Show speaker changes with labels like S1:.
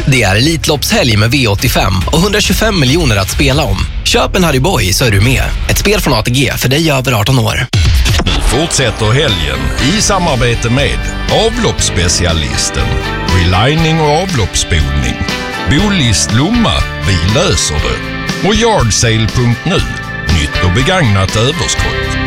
S1: Det är Elitloppshelg med V85 och 125 miljoner att spela om. Köp en Harry Boy så är du med. Ett spel från ATG för dig över 18 år.
S2: Nu fortsätter helgen i samarbete med avloppsspecialisten, relining och avloppsspolning, Bolist Lomma, vi löser det, och Yardsale.nu, nytt och begagnat överskott.